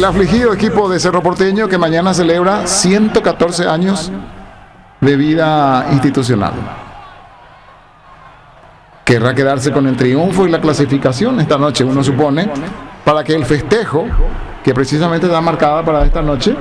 el afligido equipo de Cerro Porteño que mañana celebra 114 años de vida institucional. Querrá quedarse con el triunfo y la clasificación esta noche, uno supone, para que el festejo, que precisamente está marcado para esta noche,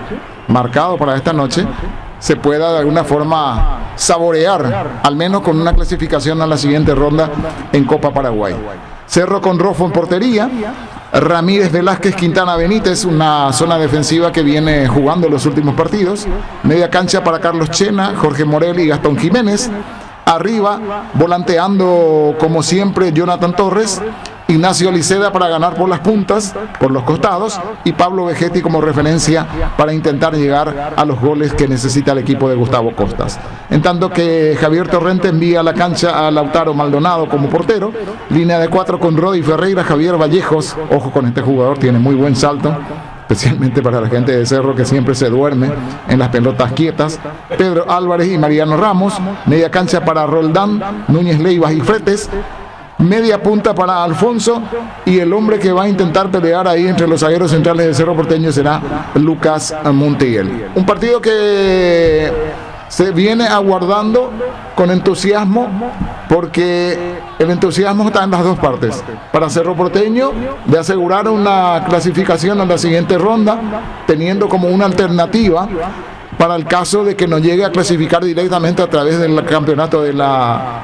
se pueda de alguna forma saborear, al menos con una clasificación a la siguiente ronda en Copa Paraguay. Cerro con Rofo en portería, Ramírez, Velázquez, Quintana, Benítez, una zona defensiva que viene jugando los últimos partidos. Media cancha para Carlos Chena, Jorge Morel y Gastón Jiménez. Arriba, volanteando como siempre Jonathan Torres, Ignacio Liceda para ganar por las puntas, por los costados, y Pablo Vegetti como referencia para intentar llegar a los goles que necesita el equipo de Gustavo Costas. En tanto que Javier Torrente envía a la cancha a Lautaro Maldonado como portero, línea de 4 con Rodi Ferreira, Javier Vallejos, ojo con este jugador, tiene muy buen salto, especialmente para la gente de Cerro que siempre se duerme en las pelotas quietas, Pedro Álvarez y Mariano Ramos, media cancha para Roldán, Núñez Leivas y Fretes, media punta para Alfonso, y el hombre que va a intentar pelear ahí entre los zagueros centrales de Cerro Porteño será Lucas Montiel. Un partido que se viene aguardando con entusiasmo, porque el entusiasmo está en las dos partes. Para Cerro Porteño, de asegurar una clasificación a la siguiente ronda, teniendo como una alternativa para el caso de que no llegue a clasificar directamente a través del campeonato de la